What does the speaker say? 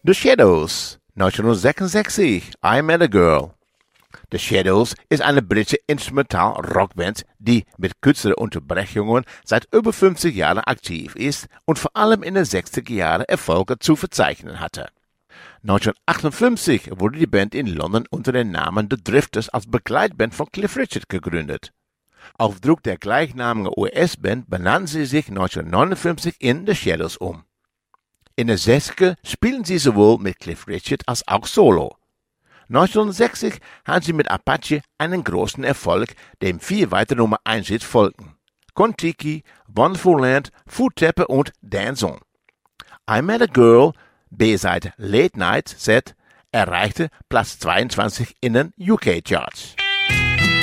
The Shadows, 1966, I Met a Girl. The Shadows ist eine britische Instrumental-Rockband, die mit kürzeren Unterbrechungen seit über 50 Jahren aktiv ist und vor allem in den 60er Jahren Erfolge zu verzeichnen hatte. 1958 wurde die Band in London unter dem Namen The Drifters als Begleitband von Cliff Richard gegründet. Auf Druck der gleichnamigen US-Band benannten sie sich 1959 in The Shadows um. In den 60er spielen sie sowohl mit Cliff Richard als auch solo. 1960 hatten sie mit Apache einen großen Erfolg, dem 4 weitere Nummer 1 Hits folgten. Kon-Tiki, Wonderful Land, Food Tapper und Dance On. I Met a Girl, B-Seite Late Night Set, erreichte Platz 22 in den UK-Charts.